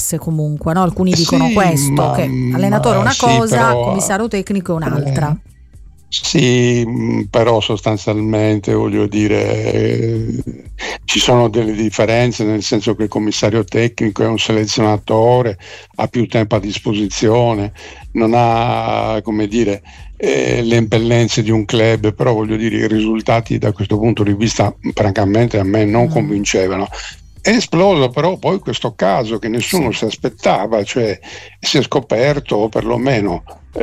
diverse comunque, no? Alcuni dicono questo, che allenatore è una cosa, però, commissario tecnico è un'altra. Sì, però sostanzialmente voglio dire ci sono delle differenze, nel senso che il commissario tecnico è un selezionatore, ha più tempo a disposizione, non ha, come dire, le impellenze di un club, però voglio dire i risultati da questo punto di vista francamente a me non convincevano. È esploso però poi questo caso che nessuno si aspettava, cioè si è scoperto, o perlomeno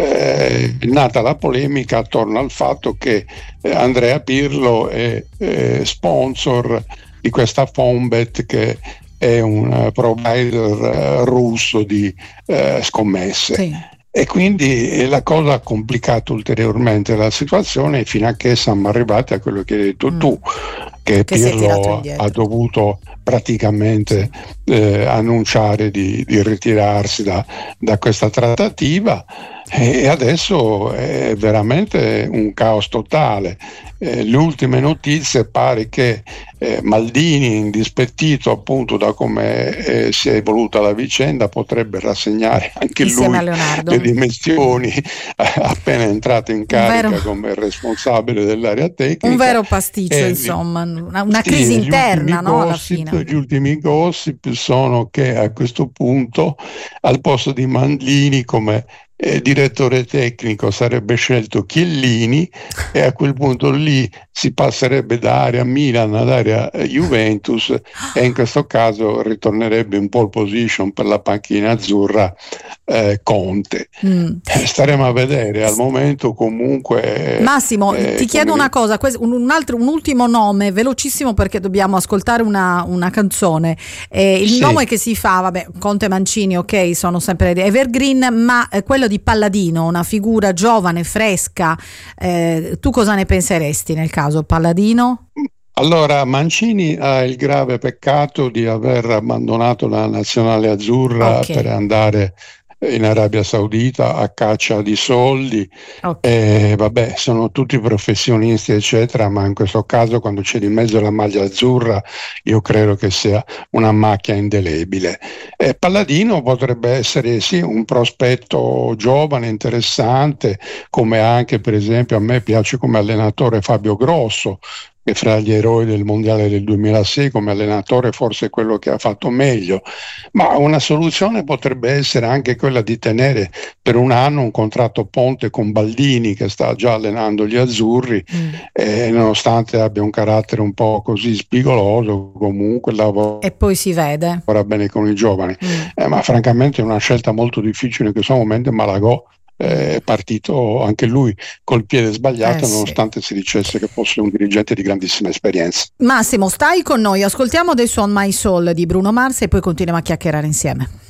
è nata la polemica attorno al fatto che Andrea Pirlo è sponsor di questa Fonbet, che è un provider russo di scommesse. Sì. E quindi la cosa ha complicato ulteriormente la situazione fino a che siamo arrivati a quello che hai detto tu, che Pirlo ha dovuto praticamente annunciare di ritirarsi da questa trattativa, e adesso è veramente un caos totale. Le ultime notizie pare che Maldini, indispettito appunto da come si è evoluta la vicenda, potrebbe rassegnare anche lui le dimissioni appena entrato in carica come responsabile dell'area tecnica. Un vero pasticcio, insomma, una crisi interna, no? Alla fine. Gli ultimi gossip sono che a questo punto al posto di Maldini come direttore tecnico sarebbe scelto Chiellini, e a quel punto lì si passerebbe da area Milan ad area Juventus, e in questo caso ritornerebbe in pole position per la panchina azzurra Conte. Staremo a vedere. Al momento comunque Massimo, ti chiedo una cosa, un ultimo nome velocissimo, perché dobbiamo ascoltare una canzone. Il nome che si fa, vabbè, Conte, Mancini, ok, sono sempre evergreen, ma quello di Palladino, una figura giovane, fresca, tu cosa ne penseresti nel caso Palladino? Allora, Mancini ha il grave peccato di aver abbandonato la nazionale azzurra per andare in Arabia Saudita a caccia di soldi. Vabbè, sono tutti professionisti eccetera, ma in questo caso quando c'è di mezzo la maglia azzurra io credo che sia una macchia indelebile. Palladino potrebbe essere sì un prospetto giovane, interessante, come anche per esempio a me piace come allenatore Fabio Grosso, che fra gli eroi del mondiale del 2006 come allenatore forse è quello che ha fatto meglio, ma una soluzione potrebbe essere anche quella di tenere per un anno un contratto ponte con Baldini, che sta già allenando gli azzurri, nonostante abbia un carattere un po' così spigoloso, comunque lavora e poi si vede, lavora bene con i giovani, ma francamente è una scelta molto difficile in questo momento. Malagò è partito anche lui col piede sbagliato, nonostante si dicesse che fosse un dirigente di grandissima esperienza. Massimo, stai con noi, ascoltiamo adesso On My Soul di Bruno Mars e poi continuiamo a chiacchierare insieme.